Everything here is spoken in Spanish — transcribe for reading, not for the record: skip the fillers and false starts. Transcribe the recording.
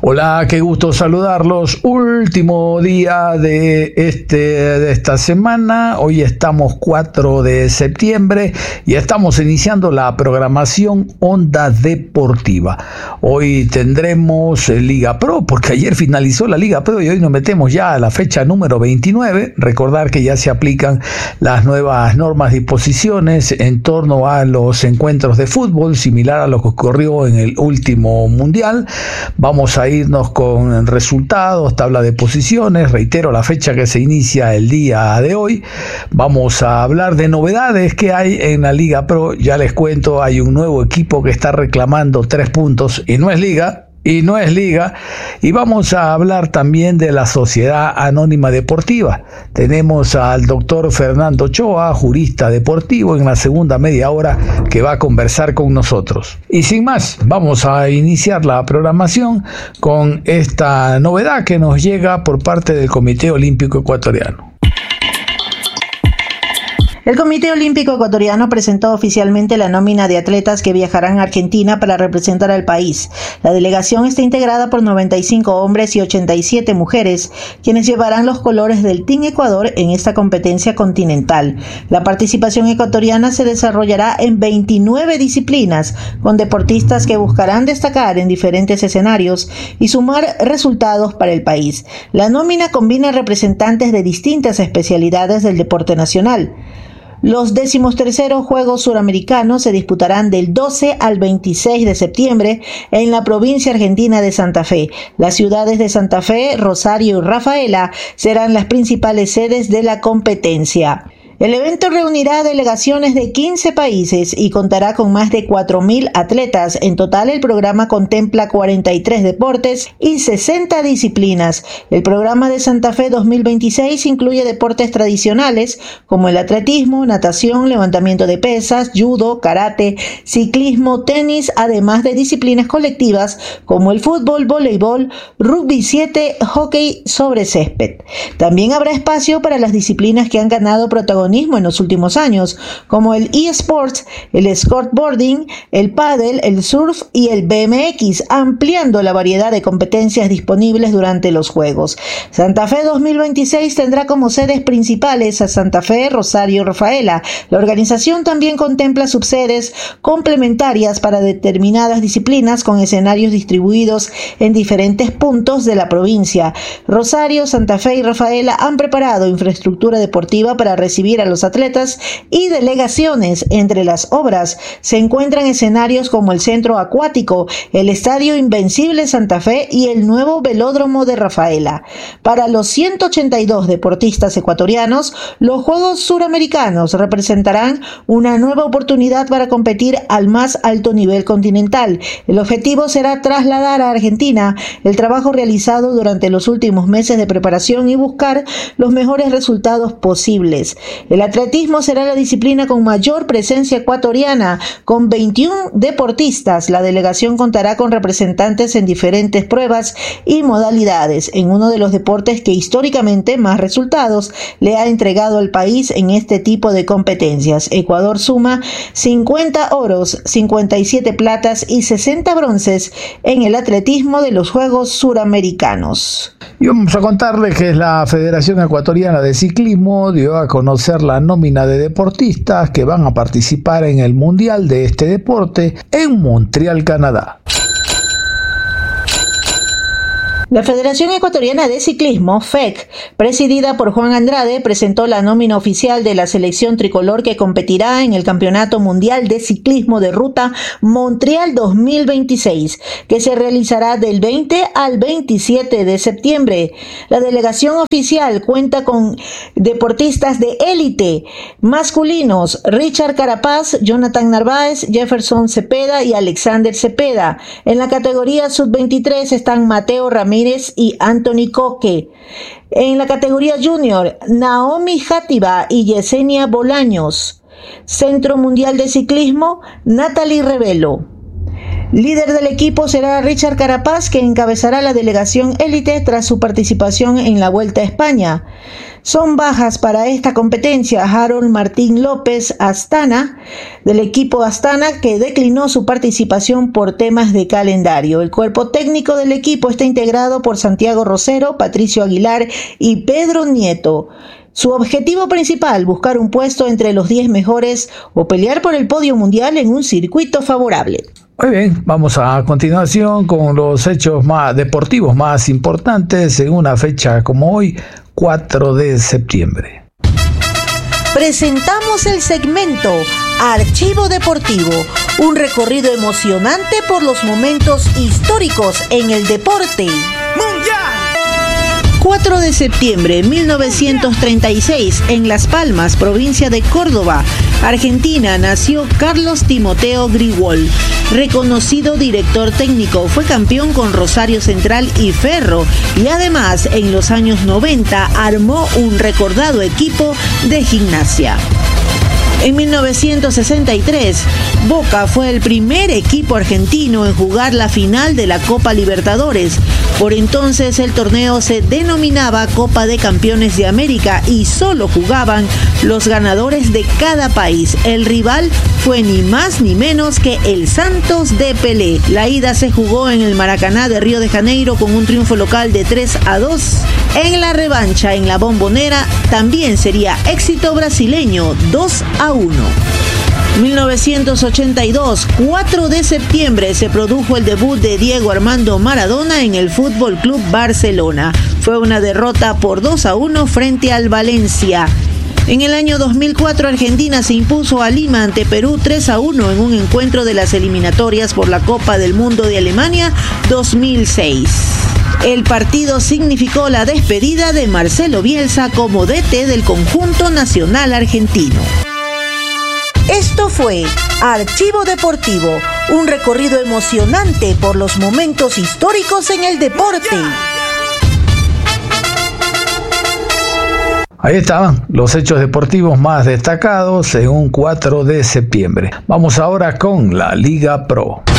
Hola, qué gusto saludarlos. Último día de esta semana. Hoy estamos 4 de septiembre y estamos iniciando la programación Onda Deportiva. Hoy tendremos Liga Pro, porque ayer finalizó la Liga Pro y hoy nos metemos ya a la fecha número 29. Recordar que ya se aplican las nuevas normas y disposiciones en torno a los encuentros de fútbol, similar a lo que ocurrió en el último Mundial. Vamos a irnos con resultados, tabla de posiciones. Reitero la fecha que se inicia el día de hoy. Vamos a hablar de novedades que hay en la Liga Pro. Ya les cuento, hay un nuevo equipo que está reclamando 3 puntos y no es liga. Y vamos a hablar también de la Sociedad Anónima Deportiva. Tenemos al doctor Fernando Ochoa, jurista deportivo, en la segunda media hora, que va a conversar con nosotros. Y sin más, vamos a iniciar la programación con esta novedad que nos llega por parte del Comité Olímpico Ecuatoriano. El Comité Olímpico Ecuatoriano presentó oficialmente la nómina de atletas que viajarán a Argentina para representar al país. La delegación está integrada por 95 hombres y 87 mujeres, quienes llevarán los colores del Team Ecuador en esta competencia continental. La participación ecuatoriana se desarrollará en 29 disciplinas, con deportistas que buscarán destacar en diferentes escenarios y sumar resultados para el país. La nómina combina representantes de distintas especialidades del deporte nacional. Los 13º Juegos Suramericanos se disputarán del 12 al 26 de septiembre en la provincia argentina de Santa Fe. Las ciudades de Santa Fe, Rosario y Rafaela serán las principales sedes de la competencia. El evento reunirá delegaciones de 15 países y contará con más de 4.000 atletas. En total, el programa contempla 43 deportes y 60 disciplinas. El programa de Santa Fe 2026 incluye deportes tradicionales como el atletismo, natación, levantamiento de pesas, judo, karate, ciclismo, tenis, además de disciplinas colectivas como el fútbol, voleibol, rugby 7, hockey sobre césped. También habrá espacio para las disciplinas que han ganado protagonismo en los últimos años, como el eSports, el skateboarding, el pádel, el surf y el BMX, ampliando la variedad de competencias disponibles durante los Juegos. Santa Fe 2026 tendrá como sedes principales a Santa Fe, Rosario y Rafaela. La organización también contempla subsedes complementarias para determinadas disciplinas con escenarios distribuidos en diferentes puntos de la provincia. Rosario, Santa Fe y Rafaela han preparado infraestructura deportiva para recibir a los atletas y delegaciones. Entre las obras se encuentran escenarios como el Centro Acuático, el Estadio Invencible Santa Fe y el nuevo Velódromo de Rafaela. Para los 182 deportistas ecuatorianos, los Juegos Suramericanos representarán una nueva oportunidad para competir al más alto nivel continental. El objetivo será trasladar a Argentina el trabajo realizado durante los últimos meses de preparación y buscar los mejores resultados posibles. El atletismo será la disciplina con mayor presencia ecuatoriana, con 21 deportistas. La delegación contará con representantes en diferentes pruebas y modalidades, en uno de los deportes que históricamente más resultados le ha entregado al país en este tipo de competencias. Ecuador suma 50 oros, 57 platas y 60 bronces en el atletismo de los Juegos Suramericanos. Y vamos a contarles que la Federación Ecuatoriana de Ciclismo dio a conocer la nómina de deportistas que van a participar en el Mundial de este deporte en Montreal, Canadá. La Federación Ecuatoriana de Ciclismo, FEC, presidida por Juan Andrade, presentó la nómina oficial de la selección tricolor que competirá en el Campeonato Mundial de Ciclismo de Ruta Montreal 2026, que se realizará del 20 al 27 de septiembre. La delegación oficial cuenta con deportistas de élite masculinos: Richard Carapaz, Jonathan Narváez, Jefferson Cepeda y Alexander Cepeda. En la categoría sub-23 están Mateo Ramírez y Anthony Coque. En la categoría junior, Naomi Játiva y Yesenia Bolaños. Centro Mundial de Ciclismo, Natalie Revelo. Líder del equipo será Richard Carapaz, que encabezará la delegación élite tras su participación en la Vuelta a España. Son bajas para esta competencia Harold Martín López Astana, del equipo Astana, que declinó su participación por temas de calendario. El cuerpo técnico del equipo está integrado por Santiago Rosero, Patricio Aguilar y Pedro Nieto. Su objetivo principal, buscar un puesto entre los 10 mejores o pelear por el podio mundial en un circuito favorable. Muy bien, vamos a continuación con los hechos más deportivos más importantes en una fecha como hoy, 4 de septiembre. Presentamos el segmento Archivo Deportivo, un recorrido emocionante por los momentos históricos en el deporte. ¡Mundial! 4 de septiembre de 1936, en Las Palmas, provincia de Córdoba, Argentina, nació Carlos Timoteo Grigol, reconocido director técnico. Fue campeón con Rosario Central y Ferro y además en los años 90 armó un recordado equipo de Gimnasia. En 1963, Boca fue el primer equipo argentino en jugar la final de la Copa Libertadores. Por entonces el torneo se denominaba Copa de Campeones de América y solo jugaban los ganadores de cada país. El rival fue ni más ni menos que el Santos de Pelé. La ida se jugó en el Maracaná de Río de Janeiro con un triunfo local de 3-2. En la revancha en la Bombonera también sería éxito brasileño, 2-1. 1982, 4 de septiembre, se produjo el debut de Diego Armando Maradona en el Fútbol Club Barcelona. Fue una derrota por 2-1 frente al Valencia. En el año 2004, Argentina se impuso a Lima ante Perú 3-1 en un encuentro de las eliminatorias por la Copa del Mundo de Alemania 2006. El partido significó la despedida de Marcelo Bielsa como DT del conjunto nacional argentino. Esto fue Archivo Deportivo, un recorrido emocionante por los momentos históricos en el deporte. Ahí estaban los hechos deportivos más destacados en un 4 de septiembre. Vamos ahora con la Liga Pro.